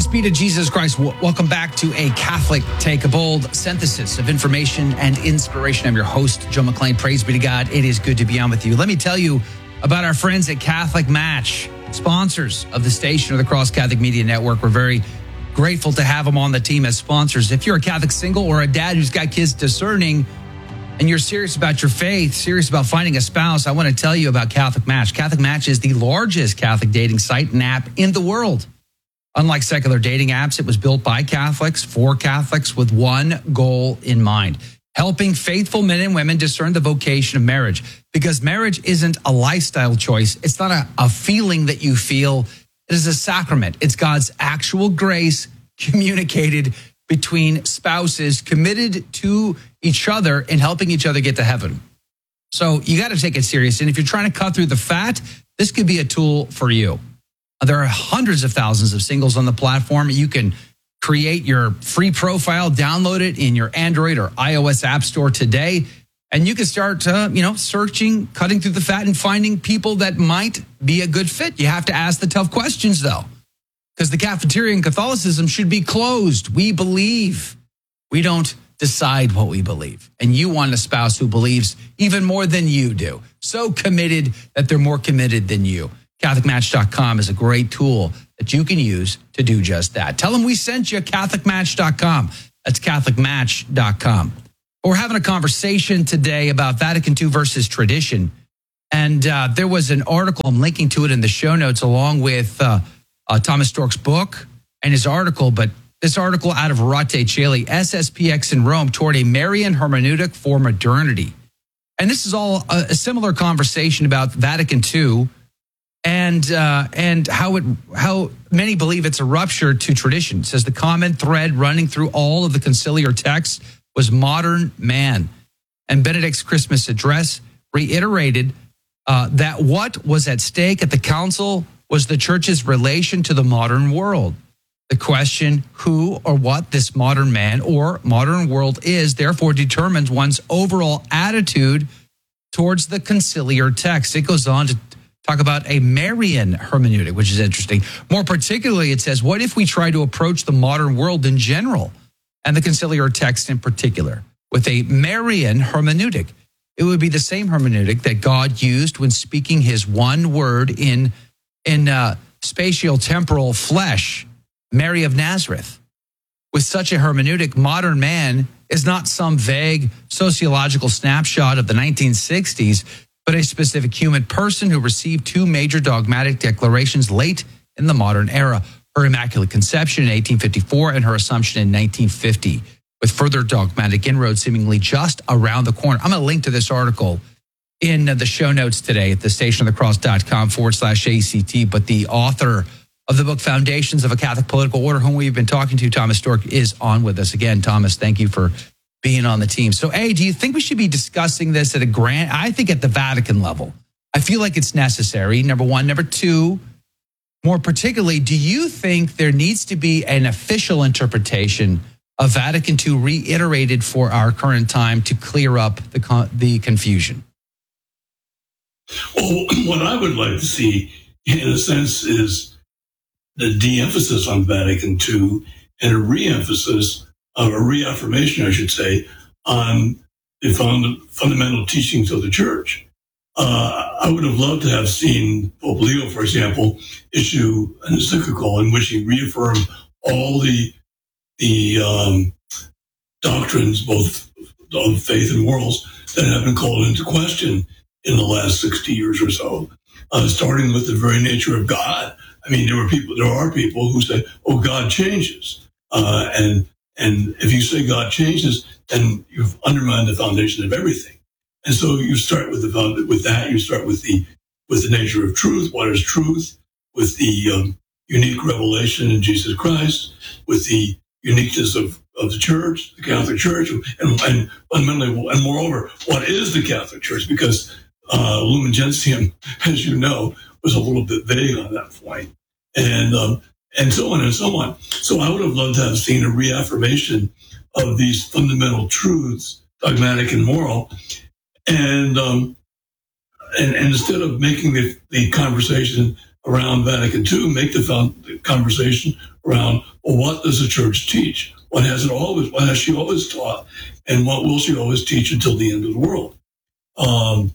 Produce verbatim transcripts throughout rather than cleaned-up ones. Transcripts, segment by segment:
Praise be to Jesus Christ. W- welcome back to A Catholic Take, a bold synthesis of information and inspiration. I'm your host, Joe McClain. Praise be to God. It is good to be on with you. Let me tell you about our friends at Catholic Match, sponsors of the station of the Cross Catholic Media Network. We're very grateful to have them on the team as sponsors. If you're a Catholic single or a dad who's got kids discerning and you're serious about your faith, serious about finding a spouse, I want to tell you about Catholic Match. Catholic Match is the largest Catholic dating site and app in the world. Unlike secular dating apps, it was built by Catholics for Catholics with one goal in mind: helping faithful men and women discern the vocation of marriage. Because marriage isn't a lifestyle choice. It's not a, a feeling that you feel. It is a sacrament. It's God's actual grace communicated between spouses committed to each other and helping each other get to heaven. So you got to take it serious. And if you're trying to cut through the fat, this could be a tool for you. There are hundreds of thousands of singles on the platform. You can create your free profile, download it in your Android or iOS app store today, and you can start, uh, you know, searching, cutting through the fat, and finding people that might be a good fit. You have to ask the tough questions, though, because the cafeteria in Catholicism should be closed. We believe. We don't decide what we believe. And you want a spouse who believes even more than you do, so committed that they're more committed than you. Catholic Match dot com is a great tool that you can use to do just that. Tell them we sent you, Catholic Match dot com. That's Catholic Match dot com. We're having a conversation today about Vatican two versus tradition. And uh, there was an article, I'm linking to it in the show notes, along with uh, uh, Thomas Stork's book and his article. But this article out of Verate Caeli, S S P X in Rome toward a Marian hermeneutic for modernity. And this is all a, a similar conversation about Vatican two. And uh, and how it how many believe it's a rupture to tradition. It says the common thread running through all of the conciliar texts was modern man. And Benedict's Christmas address reiterated uh, that what was at stake at the council was the church's relation to the modern world. The question who or what this modern man or modern world is, therefore, determines one's overall attitude towards the conciliar text. It goes on to talk about a Marian hermeneutic, which is interesting. More particularly, it says, what if we try to approach the modern world in general and the conciliar text in particular with a Marian hermeneutic? It would be the same hermeneutic that God used when speaking his one word in, in uh, spatio-temporal flesh, Mary of Nazareth. With such a hermeneutic, modern man is not some vague sociological snapshot of the nineteen sixties, but a specific human person who received two major dogmatic declarations late in the modern era: her Immaculate Conception in eighteen fifty-four and her Assumption in nineteen fifty, with further dogmatic inroads seemingly just around the corner. I'm going to link to this article in the show notes today at the stationofthecross.com forward slash ACT, but the author of the book Foundations of a Catholic Political Order, whom we've been talking to, Thomas Stork, is on with us. Again, Thomas, thank you for being on the team. So, A, do you think we should be discussing this at a grand, I think at the Vatican level? I feel like it's necessary, number one. Number two, more particularly, do you think there needs to be an official interpretation of Vatican two reiterated for our current time to clear up the con- the confusion? Well, what I would like to see, in a sense, is the de-emphasis on Vatican two and a re-emphasis of a reaffirmation, I should say, on the fund- fundamental teachings of the Church. Uh, I would have loved to have seen Pope Leo, for example, issue an encyclical in which he reaffirmed all the the um, doctrines, both of faith and morals, that have been called into question in the last sixty years or so, uh, starting with the very nature of God. I mean, there were people, there are people who say, "Oh, God changes," uh, and And if you say God changes, then you've undermined the foundation of everything. And so you start with the with that. You start with the with the nature of truth. What is truth? With the um, unique revelation in Jesus Christ. With the uniqueness of, of the Church, the Catholic Church, and, and fundamentally, and moreover, what is the Catholic Church? Because uh, Lumen Gentium, as you know, was a little bit vague on that point. And um, and so on and so on. So I would have loved to have seen a reaffirmation of these fundamental truths, dogmatic and moral, and um, and, and instead of making the, the conversation around Vatican two make the, found, the conversation around, well, what does the church teach? What has it always? What has she always taught? And what will she always teach until the end of the world? Um,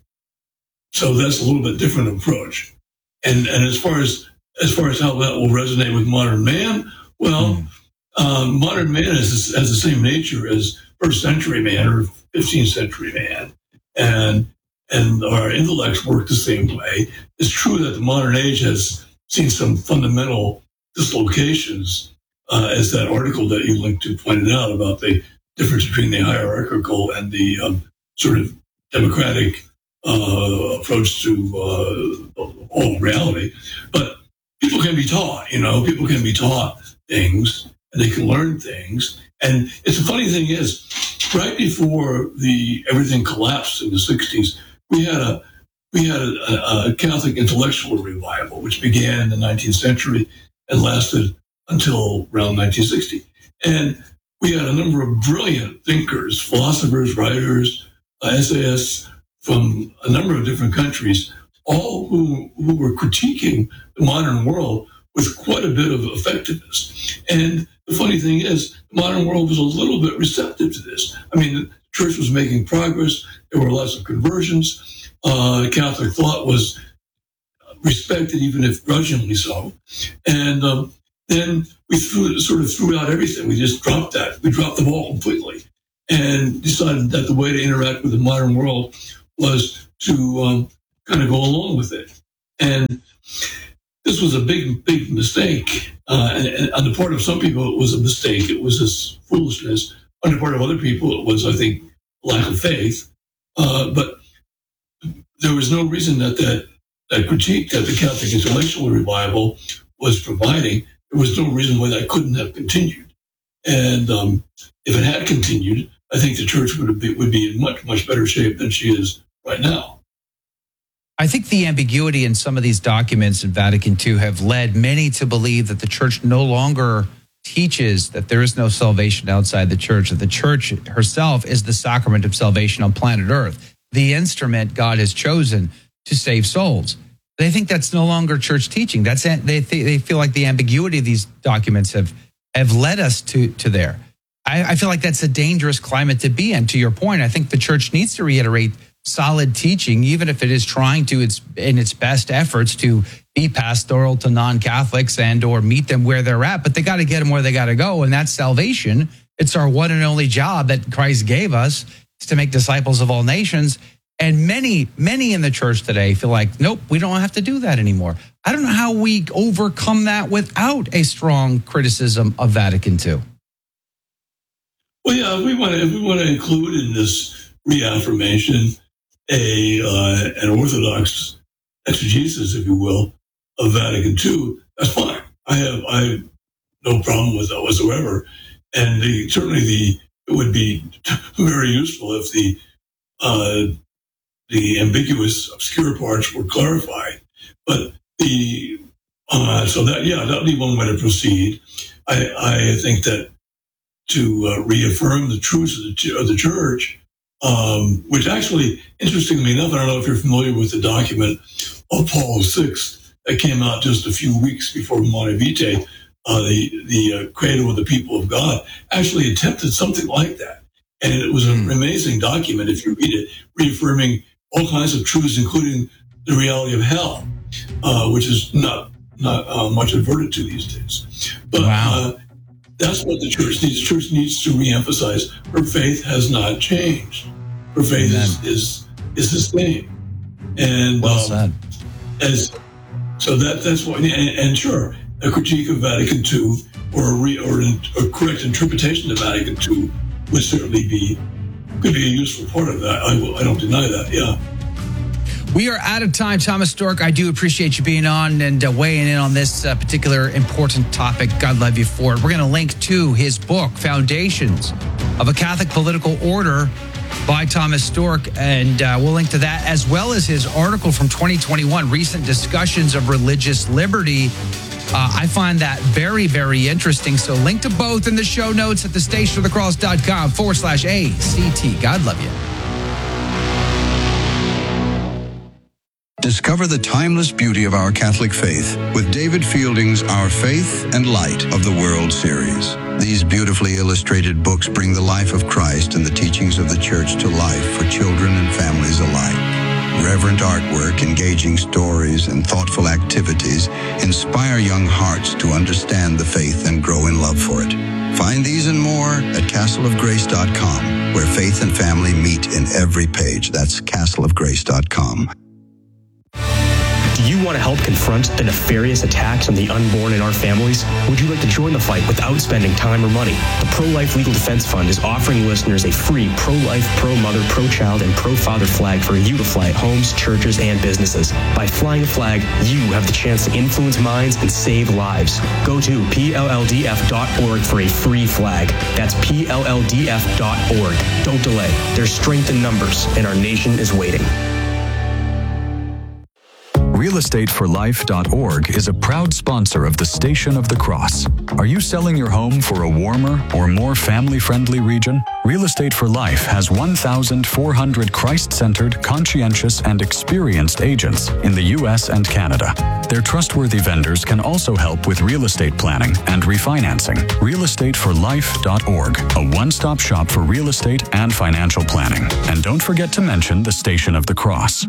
so that's a little bit different approach. And and as far as as far as how that will resonate with modern man, well, mm. um, modern man has, has the same nature as first century man or fifteenth century man, and and our intellects work the same way. It's true that the modern age has seen some fundamental dislocations, uh, as that article that you linked to pointed out about the difference between the hierarchical and the um, sort of democratic uh, approach to uh, all reality. But people can be taught, you know, people can be taught things and they can learn things. And it's the funny thing is, right before the everything collapsed in the sixties, we had a we had a, a Catholic intellectual revival, which began in the nineteenth century and lasted until around nineteen sixty. And we had a number of brilliant thinkers, philosophers, writers, uh, essayists from a number of different countries, all who, who were critiquing the modern world with quite a bit of effectiveness. And the funny thing is, the modern world was a little bit receptive to this. I mean, the church was making progress. There were lots of conversions. Uh, Catholic thought was respected, even if grudgingly so. And um, then we threw, sort of threw out everything. We just dropped that. We dropped the ball completely and decided that the way to interact with the modern world was to um, kind of go along with it. And this was a big, big mistake. Uh, and, and on the part of some people, it was a mistake. It was this foolishness. On the part of other people, it was, I think, lack of faith. Uh, but there was no reason that that, that critique that the Catholic intellectual revival was providing, there was no reason why that couldn't have continued. And um, if it had continued, I think the church would be, would be in much, much better shape than she is right now. I think the ambiguity in some of these documents in Vatican two have led many to believe that the church no longer teaches that there is no salvation outside the church, that the church herself is the sacrament of salvation on planet Earth, the instrument God has chosen to save souls. They think that's no longer church teaching. That's they they feel like the ambiguity of these documents have have led us to to there. I, I feel like that's a dangerous climate to be in. To your point, I think the church needs to reiterate solid teaching, even if it is trying to, its in its best efforts to be pastoral to non-Catholics and or meet them where they're at. But they got to get them where they got to go, and that's salvation. It's our one and only job that Christ gave us, is to make disciples of all nations. And many, many in the church today feel like, nope, we don't have to do that anymore. I don't know how we overcome that without a strong criticism of Vatican two. Well, yeah, if we want to, if we want to include in this reaffirmation a uh, an Orthodox exegesis, if you will, of Vatican two, that's fine. I have I have no problem with that whatsoever. And the, certainly the it would be very useful if the uh, the ambiguous, obscure parts were clarified. But the uh, so that yeah, that would be one way to proceed. I I think that to uh, reaffirm the truths of the, of the church, um, which actually, interestingly enough, I don't know if you're familiar with the document of Paul the Sixth that came out just a few weeks before Humanae Vitae, uh, the the uh, Credo of the People of God, actually attempted something like that. And it was an amazing document, if you read it, reaffirming all kinds of truths, including the reality of hell, uh, which is not not uh, much adverted to these days. But wow. uh, that's what the church needs. The church needs to reemphasize her faith has not changed. Her faith is, is is the same. And well said. Um, as so that that's what. And, and sure, a critique of Vatican two or a re, or a correct interpretation of Vatican two would certainly be could be a useful part of that. I, I don't deny that. Yeah. We are out of time, Thomas Storck. I do appreciate you being on and uh, weighing in on this uh, particular important topic. God love you for it. We're going to link to his book, Foundations of a Catholic Political Order by Thomas Storck, and uh, we'll link to that as well as his article from twenty twenty-one, Recent Discussions of Religious Liberty. Uh, I find that very, very interesting. So link to both in the show notes at thestationofthecross.com forward slash ACT. God love you. Discover the timeless beauty of our Catholic faith with David Fielding's Our Faith and Light of the World series. These beautifully illustrated books bring the life of Christ and the teachings of the Church to life for children and families alike. Reverent artwork, engaging stories, and thoughtful activities inspire young hearts to understand the faith and grow in love for it. Find these and more at castle of grace dot com, where faith and family meet in every page. That's castle of grace dot com. Do you want to help confront the nefarious attacks on the unborn in our families? Would you like to join the fight without spending time or money? The Pro-Life Legal Defense Fund is offering listeners a free pro-life, pro-mother, pro-child, and pro-father flag for you to fly at homes, churches, and businesses. By flying a flag, you have the chance to influence minds and save lives. Go to P L L D F dot org for a free flag. That's P L L D F dot org. Don't delay. There's strength in numbers, and our nation is waiting. real estate for life dot org is a proud sponsor of the Station of the Cross. Are you selling your home for a warmer or more family-friendly region? Real Estate for Life has one thousand four hundred Christ-centered, conscientious, and experienced agents in the U S and Canada. Their trustworthy vendors can also help with real estate planning and refinancing. real estate for life dot org, a one-stop shop for real estate and financial planning. And don't forget to mention the Station of the Cross.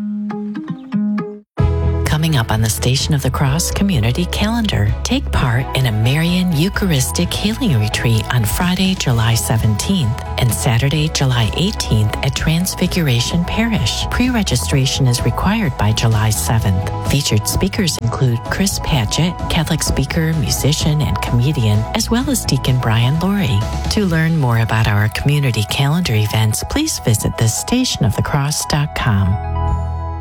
Coming up on the Station of the Cross Community Calendar, take part in a Marian Eucharistic Healing Retreat on Friday, July seventeenth and Saturday, July eighteenth at Transfiguration Parish. Pre-registration is required by July seventh. Featured speakers include Chris Patchett, Catholic speaker, musician, and comedian, as well as Deacon Brian Laurie. To learn more about our community calendar events, please visit the station of the cross dot com.